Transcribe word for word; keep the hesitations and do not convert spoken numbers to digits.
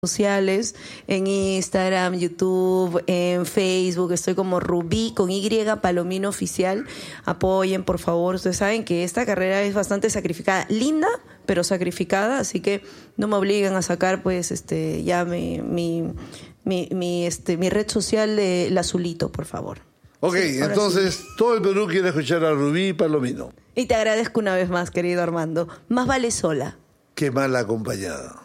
sociales, en Instagram, YouTube, en Facebook, estoy como Rubí con Y, Palomino Oficial. Apoyen, por favor. Ustedes saben que esta carrera es bastante sacrificada, linda, pero sacrificada, así que no me obliguen a sacar pues este ya mi mi, mi, mi este mi red social de El Azulito, por favor. Ok, sí, entonces sí. Todo el Perú quiere escuchar a Rubí Palomino. Y te agradezco una vez más, querido Armando. Más vale sola que mal acompañada.